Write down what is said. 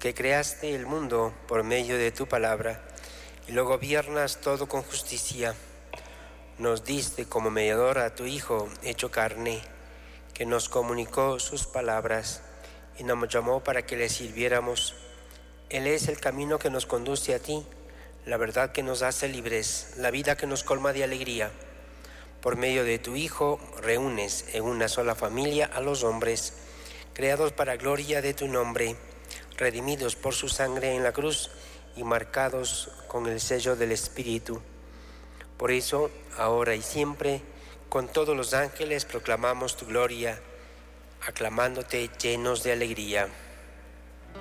que creaste el mundo por medio de tu palabra y lo gobiernas todo con justicia, nos diste como mediador a tu Hijo hecho carne, que nos comunicó sus palabras y nos llamó para que le sirviéramos. Él es el camino que nos conduce a ti, la verdad que nos hace libres, la vida que nos colma de alegría. Por medio de tu Hijo reúnes en una sola familia a los hombres, creados para gloria de tu nombre, redimidos por su sangre en la cruz y marcados con el sello del Espíritu. Por eso, ahora y siempre, con todos los ángeles proclamamos tu gloria, aclamándote llenos de alegría.